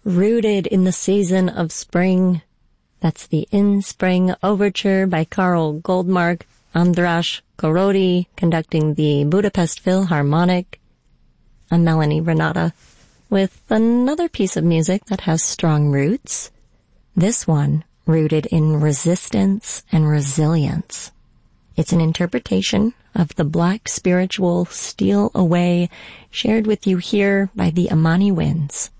Rooted in the Season of Spring. That's the In Spring Overture by Karl Goldmark, András Korody conducting the Budapest Philharmonic. I'm Melanie Renata with another piece of music that has strong roots. This one rooted in resistance and resilience. It's an interpretation of the Black spiritual Steal Away, shared with you here by the Amani Winds.